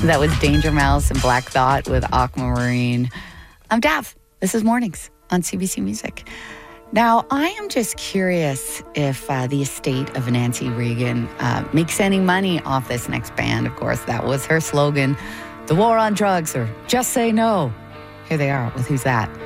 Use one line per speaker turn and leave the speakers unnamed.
That was Danger Mouse and Black Thought with Aquamarine. I'm Dav. This is Mornings on CBC Music. Now, I am just curious if the estate of Nancy Reagan makes any money off this next band. Of course, that was her slogan, the war on drugs, or just say no. Here they are with Who's That?